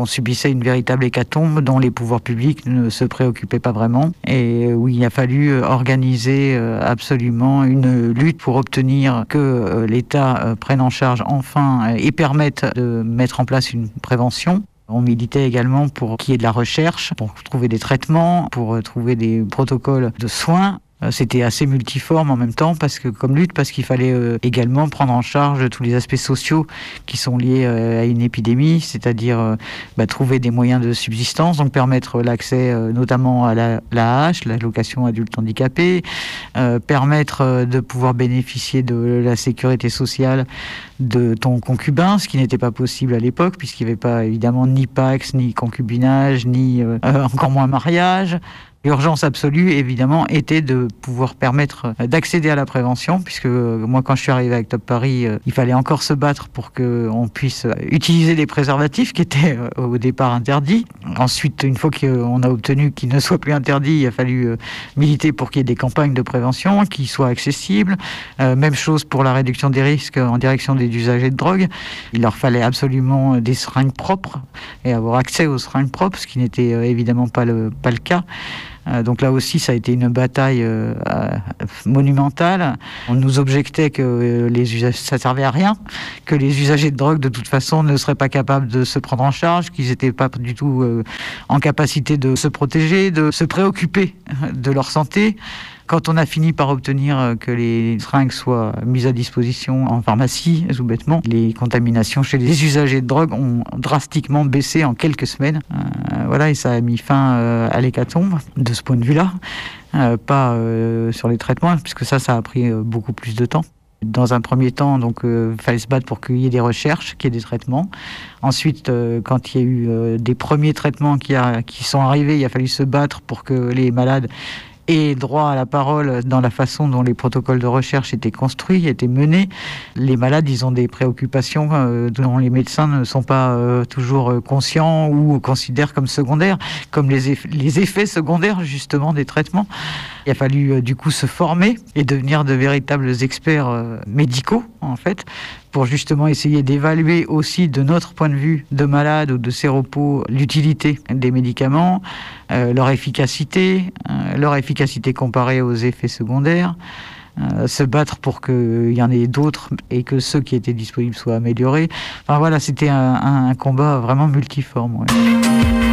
subissait une véritable hécatombe dont les pouvoirs publics ne se préoccupaient pas vraiment, et où il a fallu organiser absolument une lutte pour obtenir que l'État prenne en charge enfin et permette de mettre en place une prévention. On militait également pour qu'il y ait de la recherche, pour trouver des traitements, pour trouver des protocoles de soins. C'était assez multiforme en même temps comme lutte, parce qu'il fallait également prendre en charge tous les aspects sociaux qui sont liés à une épidémie, c'est-à-dire trouver des moyens de subsistance, donc permettre l'accès notamment à l'AAH, l'allocation adulte handicapé, permettre de pouvoir bénéficier de la sécurité sociale de ton concubin, ce qui n'était pas possible à l'époque, puisqu'il n'y avait pas évidemment ni Pacs, ni concubinage, ni encore moins mariage. L'urgence absolue, évidemment, était de pouvoir permettre d'accéder à la prévention, puisque moi, quand je suis arrivé avec Top Paris, il fallait encore se battre pour qu'on puisse utiliser les préservatifs qui étaient au départ interdits. Ensuite, une fois qu'on a obtenu qu'ils ne soient plus interdits, il a fallu militer pour qu'il y ait des campagnes de prévention qui soient accessibles. Même chose pour la réduction des risques en direction des usagers de drogue. Il leur fallait absolument des seringues propres et avoir accès aux seringues propres, ce qui n'était évidemment pas le cas. Donc là aussi, ça a été une bataille monumentale. On nous objectait que ça servait à rien, que les usagers de drogue, de toute façon, ne seraient pas capables de se prendre en charge, qu'ils n'étaient pas du tout en capacité de se protéger, de se préoccuper de leur santé. Quand on a fini par obtenir que les seringues soient mises à disposition en pharmacie, tout bêtement, les contaminations chez les usagers de drogue ont drastiquement baissé en quelques semaines. Et ça a mis fin à l'hécatombe de ce point de vue-là. Pas sur les traitements, puisque ça a pris beaucoup plus de temps. Dans un premier temps, fallait se battre pour qu'il y ait des recherches, qu'il y ait des traitements. Ensuite, quand il y a eu des premiers traitements qui sont arrivés, il a fallu se battre pour que les malades aient droit à la parole dans la façon dont les protocoles de recherche étaient construits, étaient menés. Les malades, ils ont des préoccupations dont les médecins ne sont pas toujours conscients ou considèrent comme secondaires, comme les effets secondaires justement des traitements. Il a fallu du coup se former et devenir de véritables experts médicaux, en fait, pour justement essayer d'évaluer aussi de notre point de vue de malade ou de séropos l'utilité des médicaments, leur efficacité comparée aux effets secondaires, se battre pour qu'il y en ait d'autres et que ceux qui étaient disponibles soient améliorés. Enfin voilà, c'était un combat vraiment multiforme. Ouais.